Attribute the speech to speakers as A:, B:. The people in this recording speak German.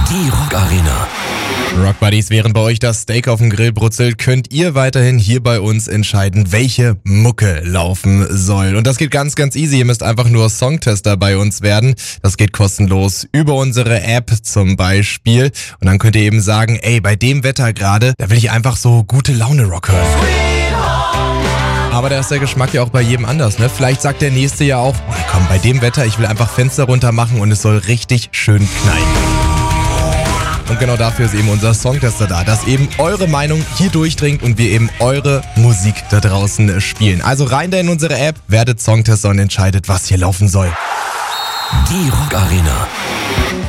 A: Die Rock Arena.
B: Rock Buddies, während bei euch das Steak auf dem Grill brutzelt, könnt ihr weiterhin hier bei uns entscheiden, welche Mucke laufen soll. Und das geht ganz, ganz easy. Ihr müsst einfach nur Songtester bei uns werden. Das geht kostenlos über unsere App zum Beispiel. Und dann könnt ihr eben sagen, ey, bei dem Wetter gerade, da will ich einfach so gute Laune Rock hören. Aber da ist der Geschmack ja auch bei jedem anders, ne? Vielleicht sagt der Nächste ja auch, nee, komm, bei dem Wetter, ich will einfach Fenster runter machen und es soll richtig schön knallen. Und genau dafür ist eben unser Songtester da, dass eben eure Meinung hier durchdringt und wir eben eure Musik da draußen spielen. Also rein da in unsere App, werdet Songtester und entscheidet, was hier laufen soll.
A: Die Rock Arena.